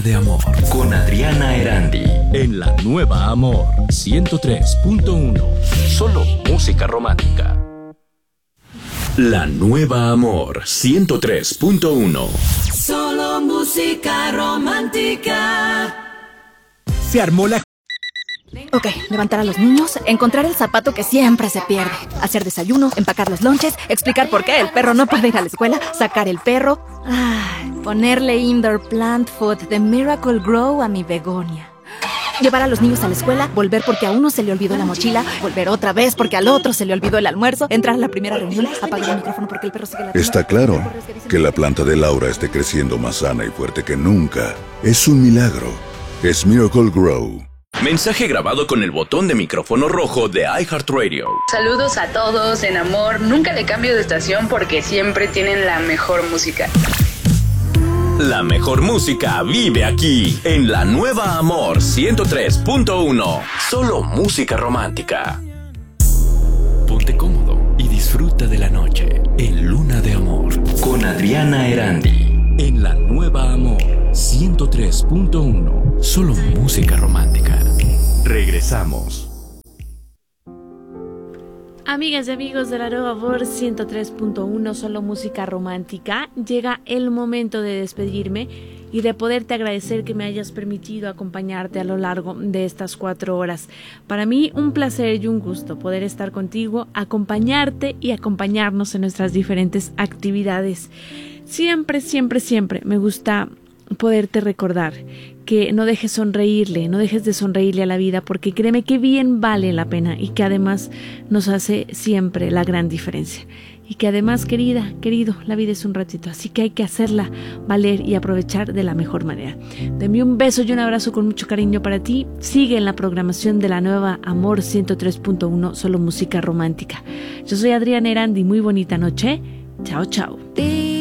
de Amor con Adriana Erandi en La Nueva Amor 103.1. Solo música romántica. La Nueva Amor 103.1. Solo música romántica. Se armó la... Ok, levantar a los niños, encontrar el zapato que siempre se pierde, hacer desayuno, empacar los lonches, explicar por qué el perro no puede ir a la escuela, sacar el perro, ponerle indoor plant food de Miracle Grow a mi begonia. Llevar a los niños a la escuela, volver porque a uno se le olvidó la mochila, volver otra vez porque al otro se le olvidó el almuerzo, entrar a la primera reunión, apagar el micrófono porque el perro sigue la... Está claro que la planta de Laura esté creciendo más sana y fuerte que nunca. Es un milagro. Es Miracle Grow. Mensaje grabado con el botón de micrófono rojo de iHeartRadio. Saludos a todos en amor. Nunca le cambio de estación porque siempre tienen la mejor música. La mejor música vive aquí, en La Nueva Amor 103.1. Solo música romántica. Ponte cómodo y disfruta de la noche en Luna de Amor con Adriana Erandi en La Nueva Amor 103.1. Solo música romántica. Regresamos. Amigas y amigos de La Nueva Amor 103.1, solo música romántica, llega el momento de despedirme y de poderte agradecer que me hayas permitido acompañarte a lo largo de estas 4 horas. Para mí un placer y un gusto poder estar contigo, acompañarte y acompañarnos en nuestras diferentes actividades. Siempre, siempre, siempre me gusta poderte recordar que no dejes de sonreírle a la vida, porque créeme que bien vale la pena y que además nos hace siempre la gran diferencia. Y que además, querida, querido, la vida es un ratito, así que hay que hacerla valer y aprovechar de la mejor manera. Te envío un beso y un abrazo con mucho cariño para ti. Sigue en la programación de La Nueva Amor 103.1, solo música romántica. Yo soy Adriana Erandi, muy bonita noche. Chao, chao.